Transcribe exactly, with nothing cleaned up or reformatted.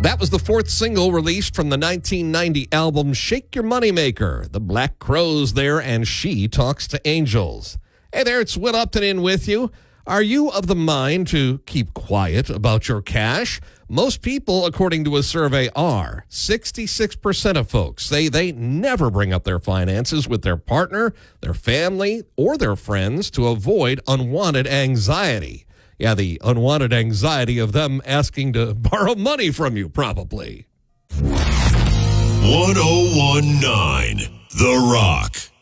That was the fourth single released from the nineteen ninety album Shake Your Moneymaker. The Black Crowes there, and She Talks to Angels. Hey there, it's Will Upton in with you. Are you of the mind to keep quiet about your cash? Most people, according to a survey, are. sixty-six percent of folks say they never bring up their finances with their partner, their family, or their friends to avoid unwanted anxiety. Yeah, the unwanted anxiety of them asking to borrow money from you, probably. one oh one point nine The Rock.